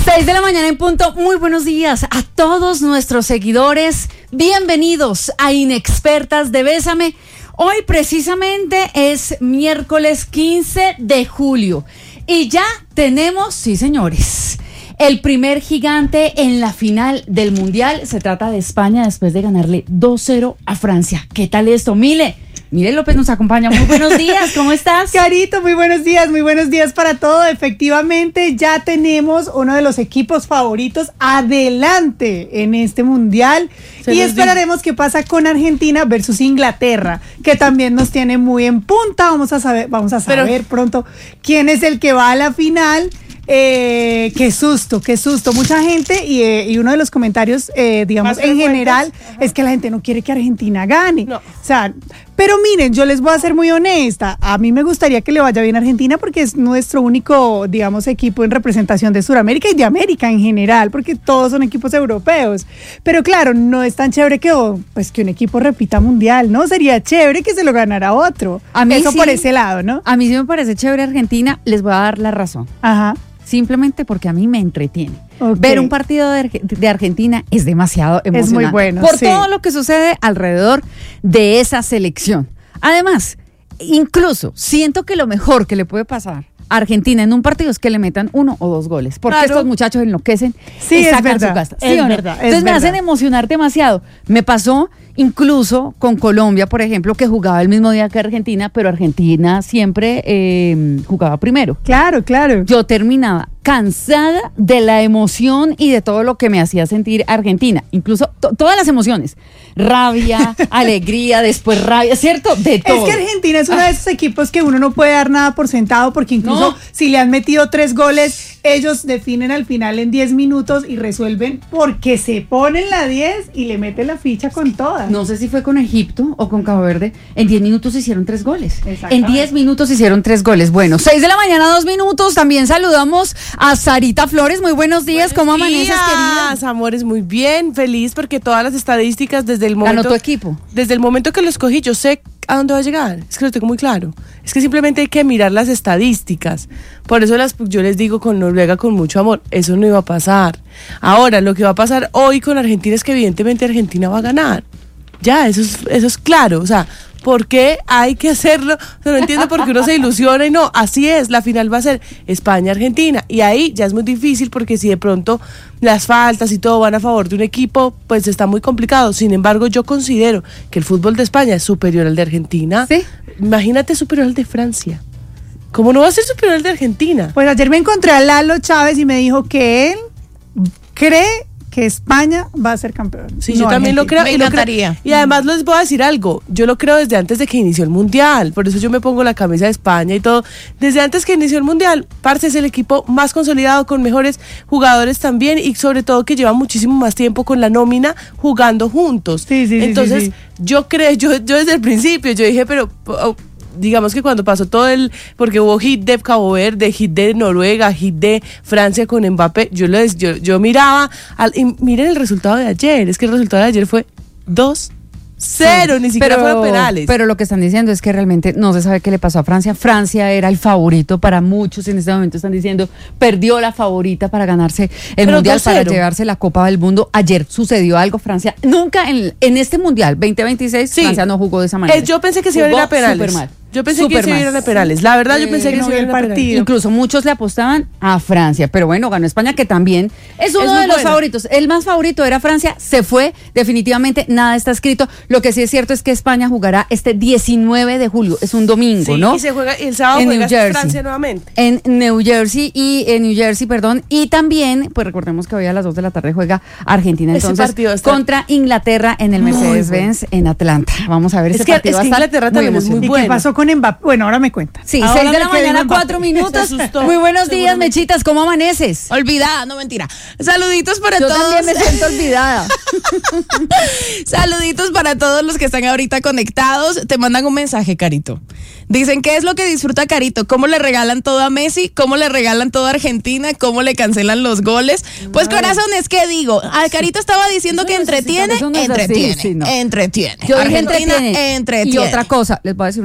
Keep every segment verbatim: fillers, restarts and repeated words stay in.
seis de la mañana en punto. Muy buenos días a todos nuestros seguidores. Bienvenidos a Inexpertas de Bésame. Hoy precisamente es miércoles quince de julio y ya tenemos, sí señores, el primer gigante en la final del Mundial. Se trata de España después de ganarle dos cero a Francia. ¿Qué tal esto? Mile, Mile López nos acompaña. Muy buenos días, ¿cómo estás? Carito, muy buenos días, muy buenos días para todo. Efectivamente, ya tenemos uno de los equipos favoritos adelante en este Mundial. Se y esperaremos qué pasa con Argentina versus Inglaterra, que también nos tiene muy en punta. Vamos a saber, vamos a saber Pero, pronto quién es el que va a la final. Eh, qué susto, qué susto. Mucha gente y, eh, y uno de los comentarios, eh, digamos, en general, es que la gente no quiere que Argentina gane. No. O sea, pero miren, yo les voy a ser muy honesta. A mí me gustaría que le vaya bien a Argentina porque es nuestro único, digamos, equipo en representación de Sudamérica y de América en general, porque todos son equipos europeos. Pero claro, no es tan chévere que, oh, pues, que un equipo repita mundial, ¿no? Sería chévere que se lo ganara otro. A mí Eso sí, por ese lado, ¿no? A mí sí me parece chévere Argentina. Les voy a dar la razón. Ajá. Simplemente porque a mí me entretiene. Okay. Ver un partido de, de Argentina es demasiado emocionante. Es muy bueno. Por sí. todo lo que sucede alrededor de esa selección. Además, incluso siento que lo mejor que le puede pasar a Argentina en un partido es que le metan uno o dos goles. Porque claro. estos muchachos enloquecen sí, y es sacan verdad, su casta. ¿Sí es o no? verdad, es Entonces me verdad. hacen emocionar demasiado. Me pasó incluso con Colombia, por ejemplo, que jugaba el mismo día que Argentina, pero Argentina siempre eh, jugaba primero. Claro, claro. Yo terminaba cansada de la emoción y de todo lo que me hacía sentir Argentina, incluso to- todas las emociones, rabia, alegría, después rabia, ¿cierto? De todo. Es que Argentina es uno de esos equipos que uno no puede dar nada por sentado porque incluso no. si le han metido tres goles, ellos definen al final en diez minutos y resuelven porque se ponen la diez y le meten la ficha con todas. No sé si fue con Egipto o con Cabo Verde, en diez minutos hicieron tres goles. Exacto. En diez minutos hicieron tres goles. Bueno, seis de la mañana, dos minutos. También saludamos a Sarita Flores. Muy buenos días. Buenos ¿Cómo amaneces, días, querida? amores, muy bien, feliz porque todas las estadísticas desde el momento... Ganó tu equipo. Desde el momento que lo escogí, yo sé a dónde va a llegar. Es que lo tengo muy claro. Es que simplemente hay que mirar las estadísticas. Por eso las, yo les digo con Noruega con mucho amor, eso no iba a pasar. Ahora, lo que va a pasar hoy con Argentina es que evidentemente Argentina va a ganar. Ya, eso es, eso es claro. O sea, ¿por qué hay que hacerlo? O sea, no entiendo por qué uno se ilusiona y no, así es, la final va a ser España-Argentina y ahí ya es muy difícil porque si de pronto las faltas y todo van a favor de un equipo, pues está muy complicado. Sin embargo, yo considero que el fútbol de España es superior al de Argentina. ¿Sí? Imagínate superior al de Francia. ¿Cómo no va a ser superior al de Argentina? Pues ayer me encontré a Lalo Chávez y me dijo que él cree que España va a ser campeón. Sí, no yo también Argentina. lo creo. Me y, lo encantaría. creo y además les voy a decir algo. Yo lo creo desde antes de que inició el Mundial. Por eso yo me pongo la camisa de España y todo. Desde antes que inició el Mundial, parce, es el equipo más consolidado, con mejores jugadores también y sobre todo que lleva muchísimo más tiempo con la nómina jugando juntos. Sí, sí, sí, Entonces, sí, sí. yo creo, yo, yo desde el principio, yo dije, pero... Oh, digamos que cuando pasó todo el, porque hubo hit de Cabo Verde, hit de Noruega, hit de Francia con Mbappé, yo, les, yo, yo miraba, al, y miren el resultado de ayer, es que el resultado de ayer fue dos cero, sí, ni siquiera pero, fueron penales. Pero lo que están diciendo es que realmente no se sabe qué le pasó a Francia. Francia era el favorito para muchos. En este momento están diciendo, perdió la favorita para ganarse el Pero Mundial, dos cero. para llevarse la Copa del Mundo. Ayer sucedió algo. Francia, nunca en, en este Mundial veinte veintiséis, Sí. Francia no jugó de esa manera. Eh, yo pensé que se iba a ir Jugó a penales. súper mal. Yo pensé Súper que se iba a ir mal. a penales. La verdad, yo Eh, pensé que no se vi iba a el ir a penales. partido. Incluso muchos le apostaban a Francia, pero bueno, ganó España, que también es uno Es de muy los buena. favoritos. El más favorito era Francia, se fue, definitivamente nada está escrito. Lo que sí es cierto es que España jugará este diecinueve de julio, es un domingo, Sí, ¿no? y se juega, y el sábado En juega New Jersey. Francia nuevamente. En New Jersey y en New Jersey, perdón, y también, pues recordemos que hoy a las dos de la tarde juega Argentina, Ese entonces partido está- contra Inglaterra en el Muy Mercedes-Benz en Atlanta. Vamos a ver Es ese que- partido. es va a que estar Inglaterra también es muy ¿Y bueno. qué pasó con Mbappé? Bueno, ahora me cuentan. Sí, Ahora seis de me la quedé mañana, en Mbappé. cuatro minutos. Se asustó. Muy buenos días, Seguramente. Mechitas, ¿cómo amaneces? Olvidada, no mentira. Saluditos para Yo todos. también me siento olvidada. Saluditos para todos los que están ahorita conectados. Te mandan un mensaje, Carito. Dicen, ¿qué es lo que disfruta Carito? ¿Cómo le regalan todo a Messi? ¿Cómo le regalan todo a Argentina? ¿Cómo le cancelan los goles? Pues corazón, es que digo, a Carito estaba diciendo Eso que no es así, entretiene, eso no es así, entretiene, sí, no. entretiene. Yo dije Argentina entretiene. entretiene. Y otra cosa, les voy a decir una cosa.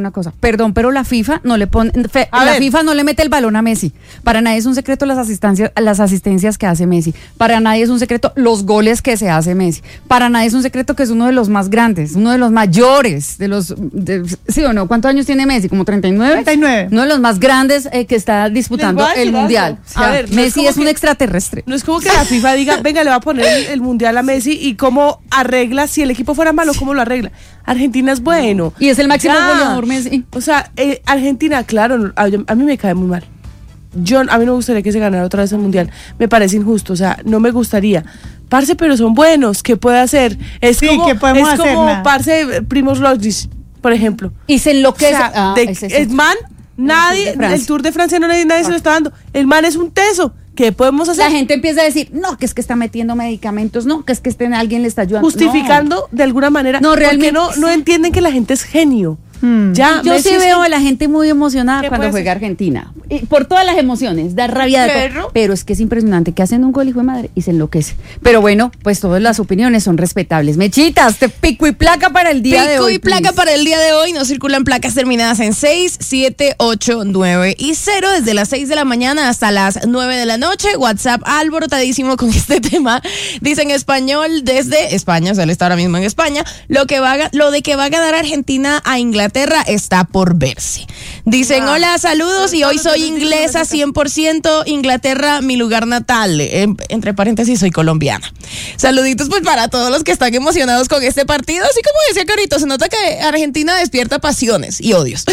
perdón, pero la FIFA no le pone, fe, A la ver. FIFA no le mete el balón a Messi. Para nadie es un secreto las asistencias, las asistencias que hace Messi. Para nadie es un secreto los goles que se hace Messi. Para nadie es un secreto que es uno de los más grandes, uno de los mayores, de los, de, ¿sí o no? ¿Cuántos años tiene Messi? ¿Como treinta y nueve? treinta y nueve. Uno de los más grandes eh, que está disputando Les voy a el decir mundial. algo. O sea, A ver, no es Messi como es un que- extraterrestre. No es como que la FIFA diga, venga, le va a poner el, el mundial a Messi y cómo arregla, si el equipo fuera malo, cómo lo arregla. Argentina es bueno. Y es el máximo Ya. goleador Messi. O sea, eh, Argentina, claro, a, a mí me cae muy mal. Yo, a mí no me gustaría que se ganara otra vez el mundial. Me parece injusto, o sea, no me gustaría. Parce, pero son buenos, ¿qué puede hacer? Es Sí, como, ¿qué podemos es hacer? como Nada. parce, Primoz Roglic, por ejemplo. Y se O enloquece. sea, Ah, de- ese sí. es man, nadie, Tour de Francia. el Tour de Francia no nadie, nadie se lo está dando. El man es un teso. ¿Qué podemos hacer? La gente empieza a decir, no, que es que está metiendo medicamentos, no, que es que este, alguien le está ayudando. Justificando de alguna manera. No, porque realmente- no, no entienden que la gente es genio. Hmm. Ya, No. Yo Messi sí es veo gen- a la gente muy emocionada ¿Qué cuando puede juega ser? Argentina. Y por todas las emociones, da rabia de todo. Pero- Pero es que es impresionante que hacen un gol, hijo de madre, y se enloquece. Pero bueno, pues todas las opiniones son respetables. Mechitas, te pico y placa para el día de Pico hoy. y placa please. para el día de hoy. Nos circulan placas terminadas en seis, siete, ocho, nueve y cero desde las seis de la mañana hasta las nueve de la noche. WhatsApp alborotadísimo con este tema. Dice en español desde España, o sea, él está ahora mismo en España. Lo, que va a ga- lo de que va a ganar Argentina a Inglaterra está por verse. Dicen, Wow. hola, saludos y hoy soy Todos los inglesa días. cien por ciento, Inglaterra, mi lugar natal. En- entre paréntesis, soy colombiana. Saluditos pues para todos los que están emocionados con este partido. Así como decía Carito, se nota que Argentina despierta pasiones y odios.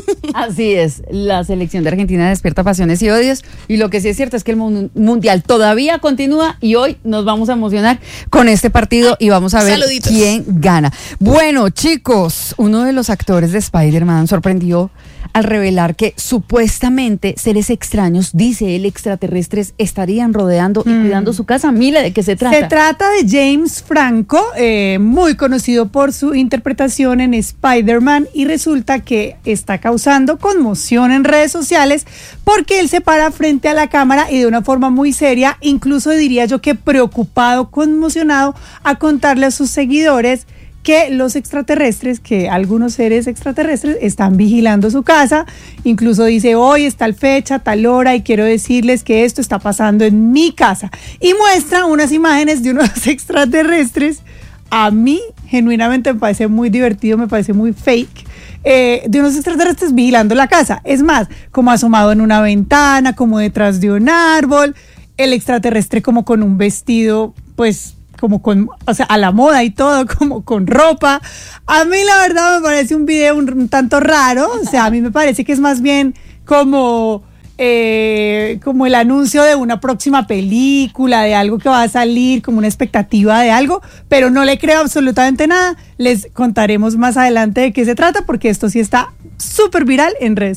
Así es, la selección de Argentina despierta pasiones y odios. Y lo que sí es cierto es que el mun- mundial todavía continúa y hoy nos vamos a emocionar con este partido y vamos a ver Saluditos. quién gana. Bueno, chicos, uno de los actores de Spider-Man sorprendió al revelar que supuestamente seres extraños, dice él, extraterrestres, estarían rodeando y cuidando su casa. Mira, ¿de qué se trata? Se trata de James Franco, eh, muy conocido por su interpretación en Spider-Man, y resulta que está causando conmoción en redes sociales porque él se para frente a la cámara y de una forma muy seria, incluso diría yo que preocupado, conmocionado, a contarle a sus seguidores que los extraterrestres, que algunos seres extraterrestres están vigilando su casa. Incluso dice, hoy es tal fecha, tal hora, y quiero decirles que esto está pasando en mi casa. Y muestra unas imágenes de unos extraterrestres. A mí, genuinamente, me parece muy divertido, me parece muy fake. Eh, de unos extraterrestres vigilando la casa. Es más, como asomado en una ventana, como detrás de un árbol. El extraterrestre como con un vestido, pues... como con, o sea, a la moda y todo, como con ropa. A mí la verdad me parece un video un, un tanto raro, o sea, a mí me parece que es más bien como, eh, como el anuncio de una próxima película, de algo que va a salir, como una expectativa de algo, pero no le creo absolutamente nada. Les contaremos más adelante de qué se trata, porque esto sí está súper viral en redes.